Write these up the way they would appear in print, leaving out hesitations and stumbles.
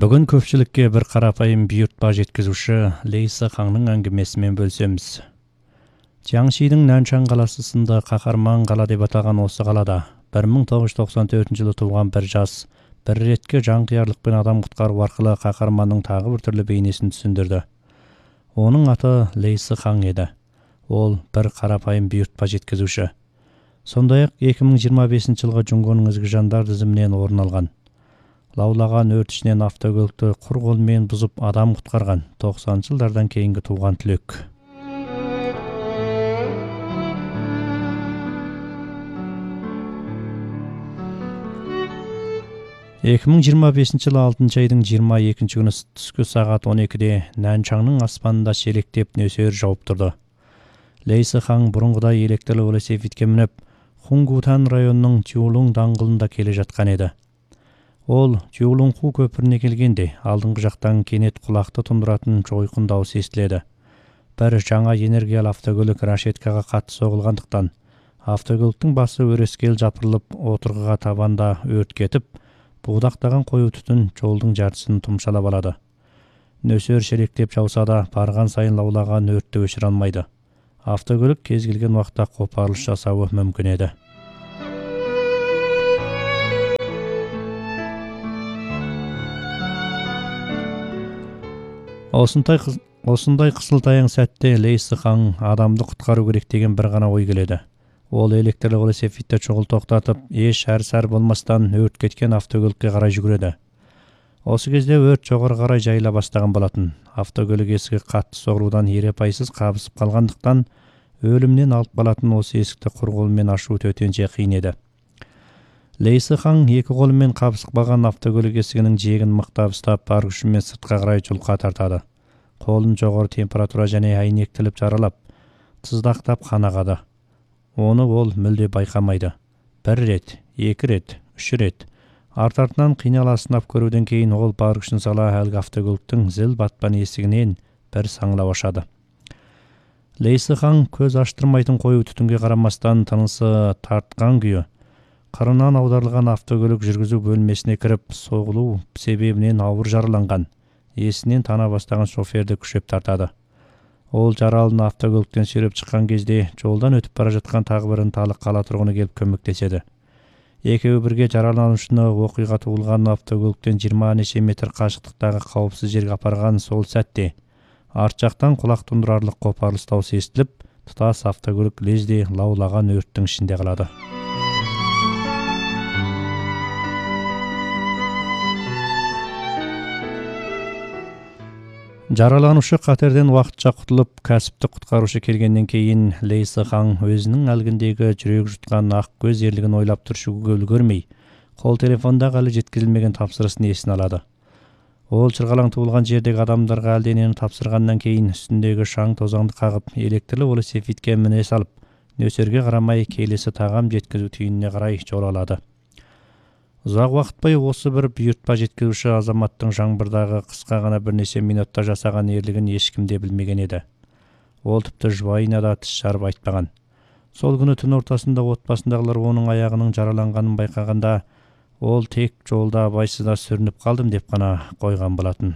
Бүгін көпшілікке бір қарапайым бұйыртпа жеткізуші Лейса Хаңның әңгімесімен бөлсеміз. Чаңшидің Наншан қаласы сынды қаһарман қала деп атаған осы қалада 1994 жылы туған бір жас, бір ретке жанқиярлықпен адам құтқару арқылы қаһарманның тағы бір түрлі бейнесін түсіндірді. Оның аты Лейса Хаң еді. Ол бір қарапайым бұйыртпа жеткізуші. Сондай-ақ 2025 жылғы Джунгоның ізгі жандар тізімінен орын алған. Лаулаған өрт ішінен автокөлікті құр қолмен бұзып адам құтқарған 90 жылдардан кейінгі туған түлек. Екі мың 25 жылы 6 айдың 22 күні түскі сағат 12-де Наншанның аспанында шелектеп нөсер жауып тұрды. Лейса Хаң бұрынғыдай электрлі велосипедке мініп, Хунгутан районының Чулун даңғылында келе жатқан еді. Ол Чулунху көпіріне келгенде алдыңғы жақтан кенет құлақты тұндыратын жойқын дауыс естіледі. Бір жаңа энергиялы автокөлік рашеткаға қатты соғылғандықтан, автокөліктің басы өрескел жапырылып, отырғыға табанда өрт кетіп, будақтаған қою түтін жолдың жартысын тұмшалап алады. Нөсер шелектеп жауса да, барған сайын лаулаған өртті өшіре алмайды. Автокөлік кез келген уақытта қопарылыс жасауы мүмкін еді. Осындай қысылтаяң сәтте Лейса Хаң адамды құтқару керек деген бір ғана ой келеді. Ол электрлі велосипедті шұғыл тоқтатып, еш әр-сәр болмастан өрт кеткен автокөлікке қарай жүгіреді. Осы кезде өрт жоғары қарай жайыла бастаған болатын. Автокөлік есігі қатты соғылудан ерепайсыз қабысып қалғандықтан, өлімнен алып қалатын осы есікті құр қолмен ашу төтенше қиын еді. Лейса Хаң екі қолымен қабысып қалған автокөлік есігінің жиегін мықтап ұстап, бар күшімен сыртқа қарай жұлқа тартады. Қолын жоғары температура және әйнектіліп жаралап, тыздақтап қан ағады. Оны ол мүлде байқамайды. Бір рет, екі рет, үш рет. Арт-артынан қинала сынап көруден кейін ол бар күшін сала әлгі автокөліктің зіл батпан есігінен бір саңлау ашады. Лейса Хаң көз аштырмайтын қою түтінге қарамастан тынысы тартқан күйі, қырынан аударылған автокөлік жүргізу бөлмесіне кіріп, соғылу себебінен ауыр жараланған, есінен тана бастаған шоферді күшеп тартады. Ол жаралыны автокөліктен сүйреп шыққан кезде жолдан өтіп бара жатқан тағы бір ынталы қала тұрғыны келіп көмектеседі. Екеуі бірге жараланушыны оқиға туылған автокөліктен 20 неше метр қашықтықтағы қауіпсіз жерге апарған сол сәтте арт жақтан құлақ тұндырарлық қопарылыс дауысы естіліп, тұтас автокөлік лезде лаулаған өрттің ішінде қалады. Жараланушы қатерден уақытша құтылып, кәсіпті құтқарушы келгеннен кейін Лейса Хаң өзінің әлгіндегі жүрек жұтқан ақ көз ерлігін ойлап түршігуге үлгермей, қол телефондағы әлі жеткізілмеген тапсырысын есіне алады. Ол шырғалаң туылған жердегі адамдарға әлденені тапсырғаннан кейін үстіндегі шаң тозаңды қағып, электрлі велосипедке міне салып, нөсерге қарамай келесі тағам жеткізу түйініне қарай жол алады. Ұзақ уақыт бойы осы бір бұйыртпа жеткізуші азаматтың жаңбырдағы қысқа ғана бірнеше минутта жасаған ерлігін ешкім де білмеген еді. Ол тіпті жұбайына да тіс жарып айтпаған. Сол күні түн ортасында отбасындағылар оның аяғының жараланғанын байқағанда, ол тек жолда абайсызда сүрініп қалдым деп қана қойған болатын.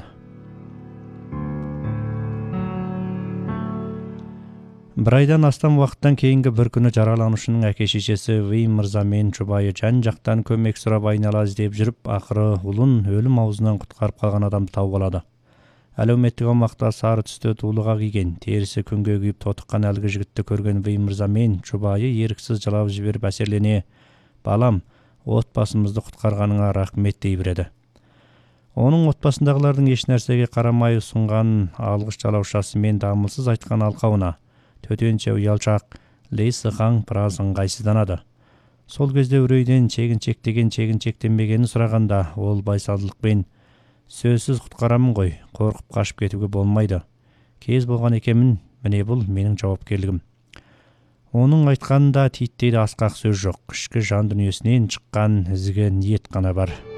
Бір айдан астам уақыттан кейінгі бір күні жараланушының әке-шешесі Вей мырза мен жұбайы жан-жақтан көмек сұрап айнала іздеп жүріп, ақыры ұлын өлім аузынан құтқарып қалған адамды тауып алады. Әлеуметтік аумақта сары түсті дулыға киген, терісі күнге күйіп тотыққан әлгі жігітті көрген Вей мырза мен жұбайы еріксіз жылап жіберіп әсерлене, балам, отбасымызды құтқарғаныңа рахмет дей береді. Оның отбасындағылардың еш нәрсеге қарамай ұсынған алғыс жалаушасы мен дамылсыз айтқан алқауына төтенше ұялшақ Лейса Хаң біраз ыңғайсызданады. Сол кезде үрейден чегіншектенбегенін сұрағанда, ол байсалдылықпен сөзсіз құтқарамын ғой, қорқып қашып кетуге болмайды. Кез болған екенмін, міне бұл менің жауапкерлігім. Оның айтқанында титтейді асқақ сөз жоқ, ішкі жан дүниесінен шыққан ізгі ниет қана бар.